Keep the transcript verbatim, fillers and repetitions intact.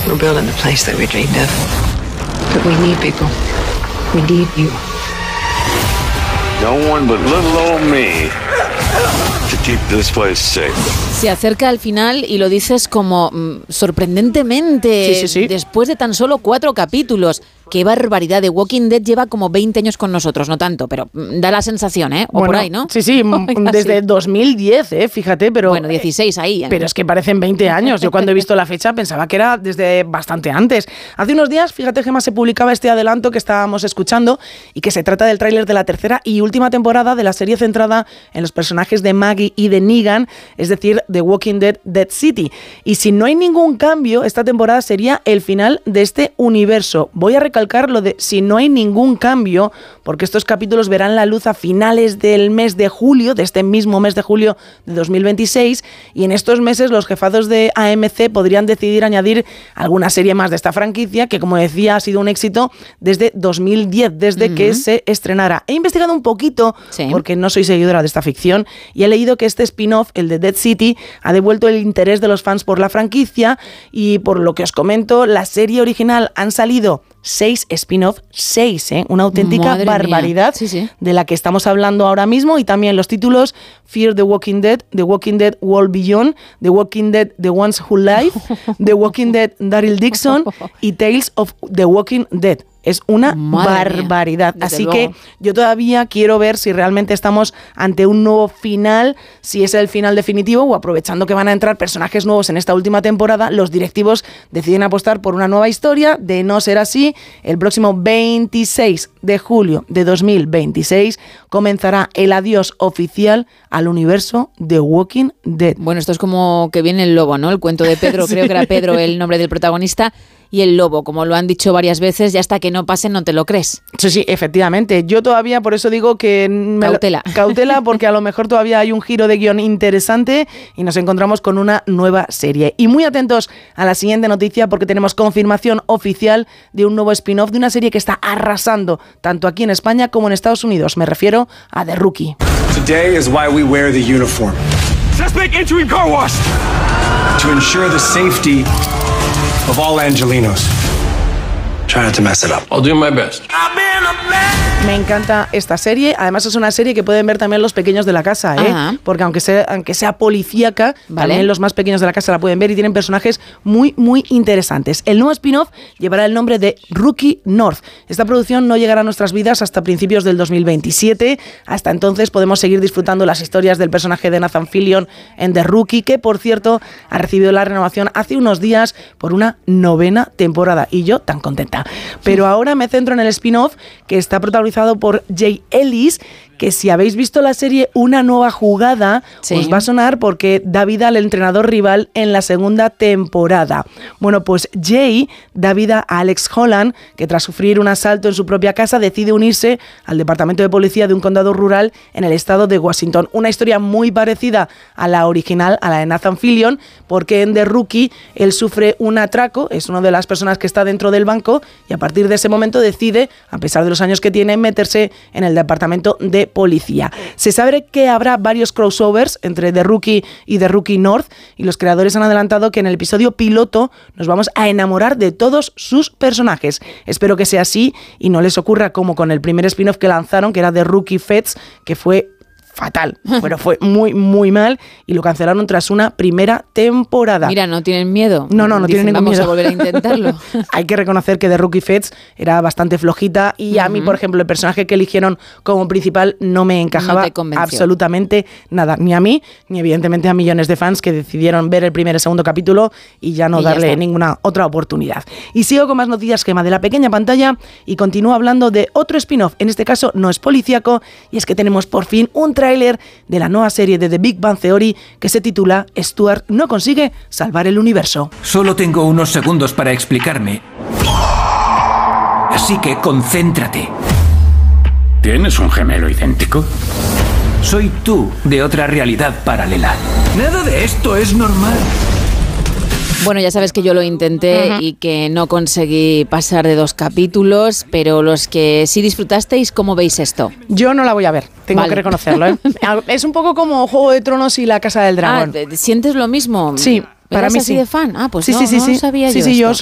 We're building the place that we dreamed of. But we need people. We need you. No one but little old me to keep this place safe. Se acerca al final y lo dices como mm, sorprendentemente, sí, sí, sí. después de tan solo cuatro capítulos. Qué barbaridad, The Walking Dead lleva como veinte años con nosotros, no tanto, pero mm, da la sensación, ¿eh? O bueno, por ahí, ¿no? Sí, sí, desde dos mil diez, ¿eh? Fíjate, pero... Bueno, dieciséis ahí. ¿eh? Pero es que parecen veinte años. Yo cuando he visto la fecha pensaba que era desde bastante antes. Hace unos días, fíjate, Gemma, se publicaba este adelanto que estábamos escuchando y que se trata del tráiler de la tercera y última temporada de la serie centrada en los personajes de Maggie y de Negan, es decir, The Walking Dead, Dead City. Y si no hay ningún cambio, esta temporada sería el final de este universo. Voy a recalcar lo de si no hay ningún cambio, porque estos capítulos verán la luz a finales del mes de julio, de este mismo mes de julio de dos mil veintiséis, y en estos meses los jefados de A M C podrían decidir añadir alguna serie más de esta franquicia, que como decía ha sido un éxito desde dos mil diez, desde uh-huh. que se estrenara. He investigado un poquito, sí. porque no soy seguidora de esta ficción, y he leído que este spin-off, el de Dead City, ha devuelto el interés de los fans por la franquicia, y por lo que os comento, la serie original han salido seis spin-off, seis, ¿eh? Una auténtica Madre barbaridad sí, sí. de la que estamos hablando ahora mismo, y también los títulos Fear the Walking Dead, The Walking Dead World Beyond, The Walking Dead The Ones Who Live, The Walking Dead Daryl Dixon y Tales of the Walking Dead. Es una Madre barbaridad. Mía, Así luego. que yo todavía quiero ver si realmente estamos ante un nuevo final, si es el final definitivo, o aprovechando que van a entrar personajes nuevos en esta última temporada, los directivos deciden apostar por una nueva historia. De no ser así, el próximo veintiséis de julio de dos mil veintiséis comenzará el adiós oficial al universo de Walking Dead. Bueno, esto es como que viene el lobo, ¿no? El cuento de Pedro, sí. creo que era Pedro el nombre del protagonista. Y el lobo, como lo han dicho varias veces, ya hasta que no pase no te lo crees. Sí, sí, efectivamente. Yo todavía, por eso digo que... Me cautela. Lo, cautela, porque a lo mejor todavía hay un giro de guión interesante y nos encontramos con una nueva serie. Y muy atentos a la siguiente noticia, porque tenemos confirmación oficial de un nuevo spin-off de una serie que está arrasando tanto aquí en España como en Estados Unidos. Me refiero a The Rookie. Today is why we wear the uniform. Suspect entering car wash. To ensure the safety of all Angelinos. Try not to mess it up. I'll do my best. Me encanta esta serie. Además es una serie que pueden ver también los pequeños de la casa, ¿eh? Ajá. Porque aunque sea, aunque sea policíaca, vale. también los más pequeños de la casa la pueden ver y tienen personajes muy, muy interesantes. El nuevo spin-off llevará el nombre de Rookie North. Esta producción no llegará a nuestras vidas hasta principios del dos mil veintisiete. Hasta entonces podemos seguir disfrutando las historias del personaje de Nathan Fillion en The Rookie, que por cierto ha recibido la renovación hace unos días por una novena temporada. Y yo tan contenta. Pero ahora me centro en el spin-off que está protagonizado por Jay Ellis, que si habéis visto la serie Una Nueva Jugada, sí. os va a sonar porque da vida al entrenador rival en la segunda temporada. Bueno, pues Jay da vida a Alex Holland, que tras sufrir un asalto en su propia casa decide unirse al departamento de policía de un condado rural en el estado de Washington. Una historia muy parecida a la original, a la de Nathan Fillion, porque en The Rookie él sufre un atraco, es una de las personas que está dentro del banco, y a partir de ese momento decide, a pesar de los años que tiene, meterse en el departamento de policía. Se sabe que habrá varios crossovers entre The Rookie y The Rookie North, y los creadores han adelantado que en el episodio piloto nos vamos a enamorar de todos sus personajes. Espero que sea así y no les ocurra como con el primer spin-off que lanzaron, que era The Rookie Feds, que fue fatal, pero fue muy, muy mal, y lo cancelaron tras una primera temporada. Mira, ¿no tienen miedo? No, no, no Dicen, tienen ningún vamos miedo. Vamos a volver a intentarlo. Hay que reconocer que The Rookie Feds era bastante flojita, y uh-huh. a mí, por ejemplo, el personaje que eligieron como principal no me encajaba no te convenció. Absolutamente nada, ni a mí, ni evidentemente a millones de fans que decidieron ver el primer y segundo capítulo y ya no y darle ya ninguna otra oportunidad. Y sigo con más noticias, Gemma, de la pequeña pantalla, y continúo hablando de otro spin-off. En este caso no es policíaco, y es que tenemos por fin un tráiler de la nueva serie de The Big Bang Theory que se titula Stuart no consigue salvar el universo. Solo tengo unos segundos para explicarme. Así que concéntrate. ¿Tienes un gemelo idéntico? Soy tú de otra realidad paralela. Nada de esto es normal. Bueno, ya sabes que yo lo intenté uh-huh. y que no conseguí pasar de dos capítulos, pero los que sí disfrutasteis, ¿cómo veis esto? Yo no la voy a ver, tengo vale. que reconocerlo, ¿eh? Es un poco como Juego de Tronos y La Casa del Dragón. Ah, ¿sientes lo mismo? Sí. Para ¿Eras mí así sí. de fan? Ah, pues sí, no, sí, sí, no sí. sabía sí, yo Sí, sí, esto. yo